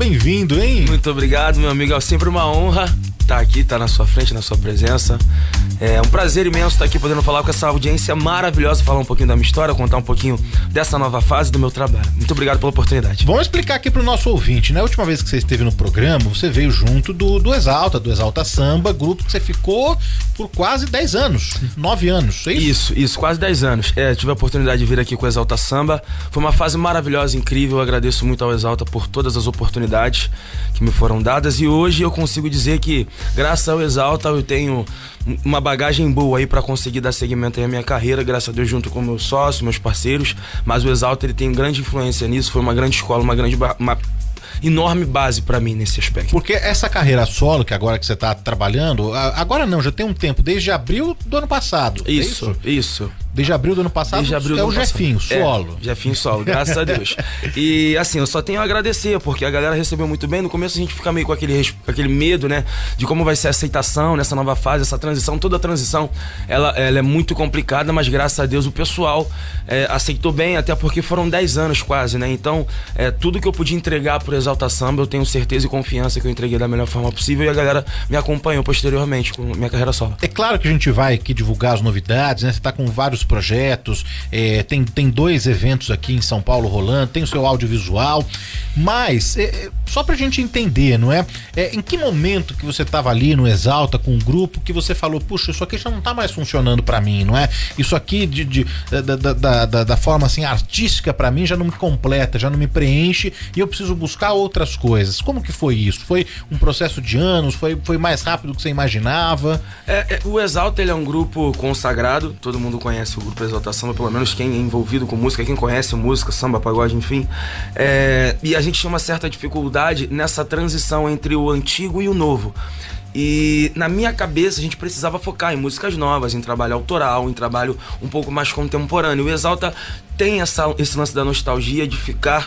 bem-vindo, hein? Muito obrigado, meu amigo. É sempre uma honra estar aqui, estar na sua frente, na sua presença. É um prazer imenso estar aqui podendo falar com essa audiência maravilhosa, falar um pouquinho da minha história, contar um pouquinho dessa nova fase do meu trabalho. Muito obrigado pela oportunidade. Vamos explicar aqui pro nosso ouvinte, né? A última vez que você esteve no programa, você veio junto do Exalta Samba, grupo que você ficou por quase 10 anos, 9 anos, é isso? Isso, quase 10 anos. Tive a oportunidade de vir aqui com o Exalta Samba. Foi uma fase maravilhosa, incrível. Eu agradeço muito ao Exalta por todas as oportunidades que me foram dadas, e hoje eu consigo dizer que, graças ao Exalta, eu tenho uma bagagem boa aí pra conseguir dar seguimento aí à minha carreira, graças a Deus, junto com meus sócios, meus parceiros. Mas o Exalta, ele tem grande influência nisso, foi uma grande escola, uma enorme base pra mim nesse aspecto. Porque essa carreira solo, que agora que você tá trabalhando, agora não, já tem um tempo, desde abril do ano passado. Isso. Desde abril do ano passado, o Jefinho, solo. Jefinho solo, graças a Deus. E assim, eu só tenho a agradecer, porque a galera recebeu muito bem. No começo a gente fica meio com aquele medo, né, de como vai ser a aceitação nessa nova fase, essa transição. Toda a transição, ela é muito complicada, mas graças a Deus o pessoal aceitou bem, até porque foram 10 anos quase, né? Então, tudo que eu podia entregar pro Exalta Samba, eu tenho certeza e confiança que eu entreguei da melhor forma possível, e a galera me acompanhou posteriormente com minha carreira solo. É claro que a gente vai aqui divulgar as novidades, né? Você tá com vários projetos, tem 2 eventos aqui em São Paulo rolando, tem o seu audiovisual, mas só pra gente entender, não é? Em que momento que você tava ali no Exalta com o grupo que você falou, puxa, isso aqui já não tá mais funcionando pra mim, não é? Isso aqui da forma assim artística pra mim já não me completa, já não me preenche, e eu preciso buscar outras coisas. Como que foi isso? Foi um processo de anos? Foi mais rápido do que você imaginava? O Exalta, ele é um grupo consagrado, todo mundo conhece o grupo Exalta Samba, pelo menos quem é envolvido com música, quem conhece música, samba, pagode, enfim. E a gente tinha uma certa dificuldade nessa transição entre o antigo e o novo. E na minha cabeça a gente precisava focar em músicas novas, em trabalho autoral, em trabalho um pouco mais contemporâneo. O Exalta tem esse lance da nostalgia, de ficar,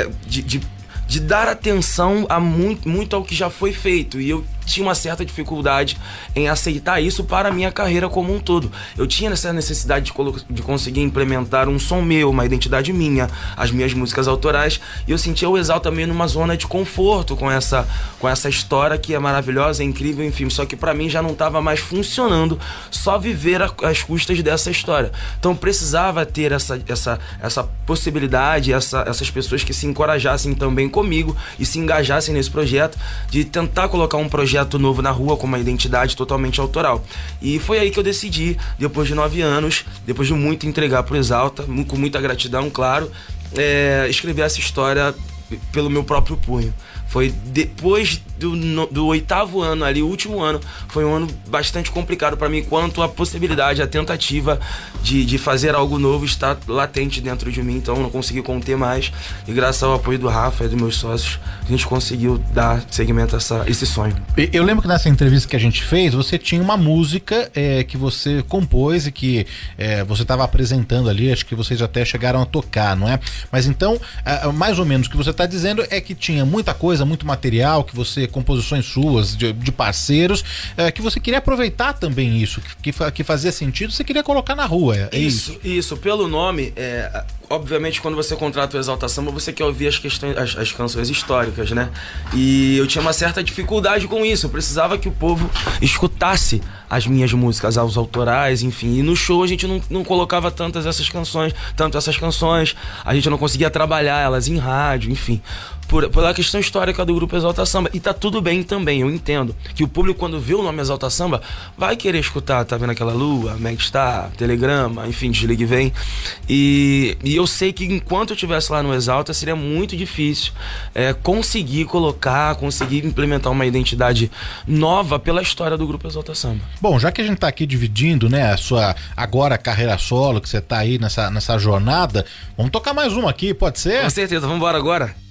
de dar atenção a muito ao que já foi feito, e eu tinha uma certa dificuldade em aceitar isso para a minha carreira como um todo. Eu tinha essa necessidade de conseguir implementar um som meu, uma identidade minha, as minhas músicas autorais, e eu sentia o Exalta meio numa zona de conforto com essa história que é maravilhosa, é incrível, enfim, só que para mim já não estava mais funcionando só viver às custas dessa história. Então precisava ter essa possibilidade, essas pessoas que se encorajassem também comigo e se engajassem nesse projeto, de tentar colocar um projeto novo na rua com uma identidade totalmente autoral. E foi aí que eu decidi, depois de 9 anos, depois de muito entregar pro Exalta, com muita gratidão, claro, escrever essa história pelo meu próprio punho. Foi depois do 8º ano ali, o último ano, foi um ano bastante complicado para mim, quanto a possibilidade, a tentativa de fazer algo novo está latente dentro de mim, então eu não consegui conter mais, e graças ao apoio do Rafa e dos meus sócios, a gente conseguiu dar seguimento a esse sonho. Eu lembro que nessa entrevista que a gente fez, você tinha uma música que você compôs e que você estava apresentando ali, acho que vocês até chegaram a tocar, não é? Mas então, mais ou menos o que você está dizendo é que tinha muita coisa, muito material, que você, composições suas, de parceiros, que você queria aproveitar também isso, que fazia sentido, você queria colocar na rua. Isso. Pelo nome, obviamente, quando você contrata o Exalta Samba, você quer ouvir as canções históricas, né? E eu tinha uma certa dificuldade com isso. Eu precisava que o povo escutasse as minhas músicas, os autorais, enfim. E no show a gente não colocava tanto essas canções, a gente não conseguia trabalhar elas em rádio, enfim. Pela questão histórica do grupo Exalta Samba. E tá tudo bem também, eu entendo que o público, quando vê o nome Exalta Samba, vai querer escutar Tá Vendo Aquela Lua, Megstar, Telegrama, enfim, Desligue e Vem. E eu sei que enquanto eu estivesse lá no Exalta, seria muito difícil conseguir implementar uma identidade nova pela história do grupo Exalta Samba. Bom, já que a gente tá aqui dividindo, né, a sua agora carreira solo, que você tá aí nessa jornada, vamos tocar mais uma aqui, pode ser? Com certeza, vamos embora agora.